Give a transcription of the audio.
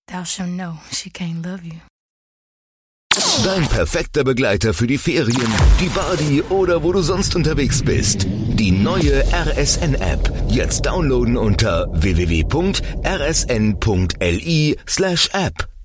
thou shalt know she can't love you. Dein perfekter Begleiter für die Ferien, die Party oder wo du sonst unterwegs bist. Die neue RSN-App. Jetzt downloaden unter www.rsn.li/app.